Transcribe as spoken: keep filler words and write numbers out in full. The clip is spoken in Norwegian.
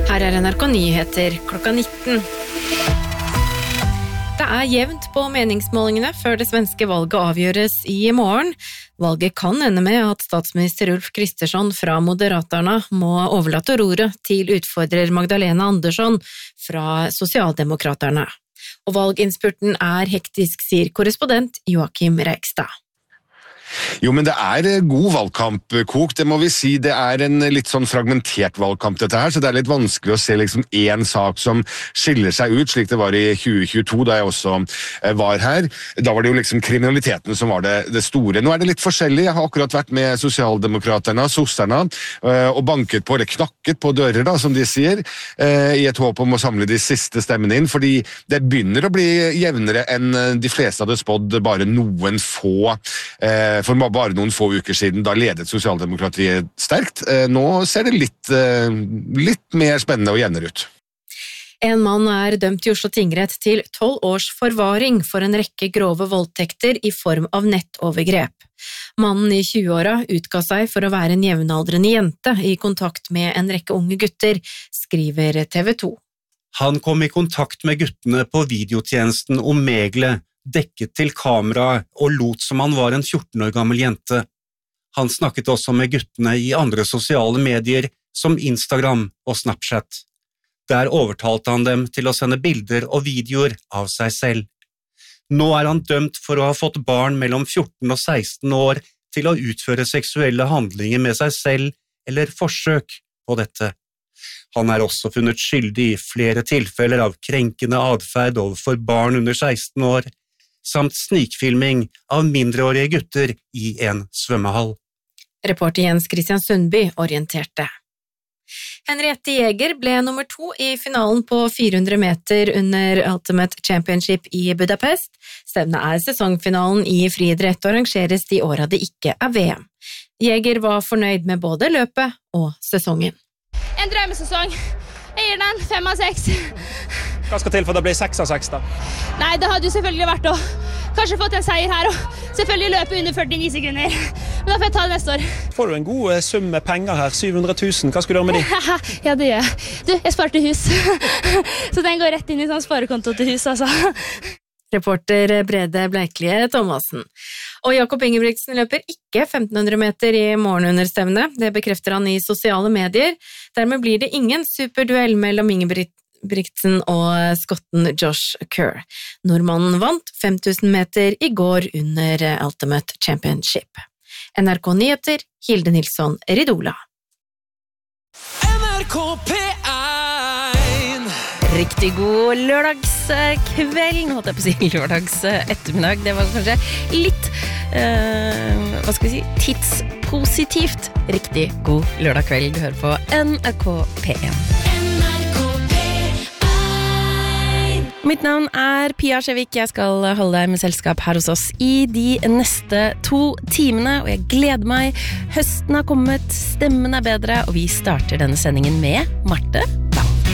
Her er N R K Nyheter klokka nitten. Det er jevnt på meningsmålingene før det svenske valget avgjøres i morgen. Valget kan ende med at statsminister Ulf Kristersson fra Moderaterna må overlate roret til utfordrer Magdalena Andersson fra Sosialdemokraterne. Og valginnspurten er hektisk, sier korrespondent Joakim Reikstad. Jo, men det er god valgkamp, Kok, det må vi si. Det er en litt sånn fragmentert valgkamp dette her, så det er litt vanskelig å se liksom en sak som skiller seg ut, slik det var i tjue tjueto, da jeg også var her. Da var det jo liksom kriminaliteten som var det, det store. Nå er det litt forskjellig. Jeg har akkurat vært med Sosialdemokraterne, sosserne, og banket på, eller knakket på dører, da, som de sier, i et håp om å samle de siste stemmene inn, fordi det begynner å bli jevnere enn de fleste hadde spådd bare noen få For bare noen få uker siden, da ledet Sosialdemokratiet sterkt. Nå ser det litt, litt mer spennende og jevnere ut. En mann er dømt i Oslo tingrett til tolv års forvaring for en rekke grove voldtekter i form av nettovergrep. Mannen i tjueåra utga seg for å være en jevnaldrende jente i kontakt med en rekke unge gutter, skriver T V to. Han kom i kontakt med guttene på videotjenesten Omegle, dekket til kamera og lot som han var en fjorten år gammel jente. Han snakket også med guttene i andre sosiale medier som Instagram og Snapchat. Der overtalte han dem til å sende bilder og videoer av seg selv. Nå er han dømt for å ha fått barn mellom fjorten og seksten år til å utføre seksuelle handlinger med seg selv eller forsøk på dette. Han er også funnet skyldig i flere tilfeller av krenkende adferd overfor barn under seksten år, samt snikfilming av mindreårige gutter i en svømmehall. Reporter Jens Christian Sundby orienterte. Henriette Jäger ble nummer to i finalen på fire hundre meter under Ultimate Championship i Budapest. Stevnet er sesongfinalen i friidrett og arrangeres de åra det ikke er V M. Jäger var fornøyd med både løpet og sesongen. En drømmesesong. Jeg gir den fem av seks. Hva skal til for det blir seks av seks da? Nei, det hadde jo selvfølgelig vært å kanskje fått en seier her, og selvfølgelig løpe under førtini sekunder. Men da får jeg ta det neste år. Får du en god sum med penger her, syv hundre tusen, hva skal du gjøre med de? Ja, det gjør jeg. Du, jeg sparte hus. Så den går rett inn i sånn sparekonto til hus, altså. Reporter Brede Bleiklie Thomasen. Og Jakob Ingebrigtsen løper ikke femten hundre meter i morgen under stevnet. Det bekrefter han i sosiale medier. Dermed blir det ingen superduell mellom Ingebrigtsen og skotten Josh Kerr. Nordmannen vant fem tusen meter i går under Ultimate Championship. N R K Nyheter, Hilde Nilsson, Ridola. N R K P én Riktig god lørdagskveld, nå holdt jeg på å si lørdags ettermiddag, det var kanskje litt, uh, hva skal vi si, tidspositivt. Riktig god lørdagskveld, du hører på N R K P én. Mitt navn er Pia Skjevik, jeg skal holde deg med selskap her hos oss i de neste to timene, og jeg gleder meg. Høsten har kommet, stemmen er bedre, og vi starter denne sendingen med Marte